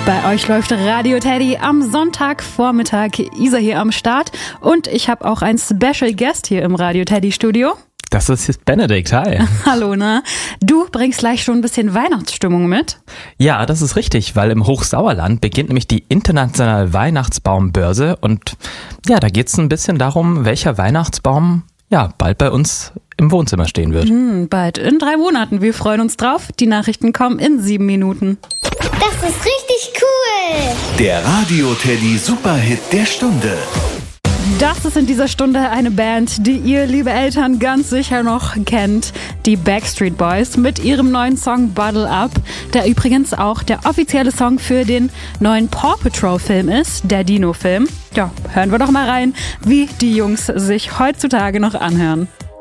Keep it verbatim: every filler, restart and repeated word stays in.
Bei euch läuft Radio Teddy am Sonntagvormittag. Isa hier am Start und ich habe auch einen Special Guest hier im Radio Teddy Studio. Das ist Benedikt, hi. Hallo, na? Du bringst gleich schon ein bisschen Weihnachtsstimmung mit? Ja, das ist richtig, weil im Hochsauerland beginnt nämlich die internationale Weihnachtsbaumbörse und ja, da geht es ein bisschen darum, welcher Weihnachtsbaum ja bald bei uns im Wohnzimmer stehen wird. Hm, bald in drei Monaten. Wir freuen uns drauf. Die Nachrichten kommen in sieben Minuten. Das ist richtig cool. Der Radio Teddy Superhit der Stunde. Das ist in dieser Stunde eine Band, die ihr, liebe Eltern, ganz sicher noch kennt. Die Backstreet Boys mit ihrem neuen Song Bottle Up, der übrigens auch der offizielle Song für den neuen Paw Patrol Film ist, der Dino-Film. Ja, hören wir doch mal rein, wie die Jungs sich heutzutage noch anhören.